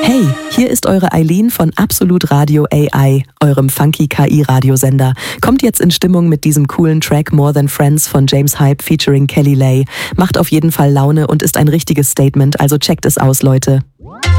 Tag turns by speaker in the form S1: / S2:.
S1: Hey, hier ist eure Eileen von Absolut Radio AI, eurem funky KI-Radiosender. Kommt jetzt in Stimmung mit diesem coolen Track More Than Friends von James Hype featuring Kelly Lay. Macht auf jeden Fall Laune und ist ein richtiges Statement, also checkt es aus, Leute.